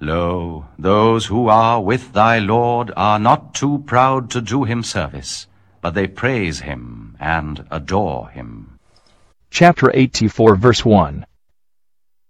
Lo, those who are with thy Lord are not too proud to do him service, but they praise him and adore him. Chapter 84, verse 1.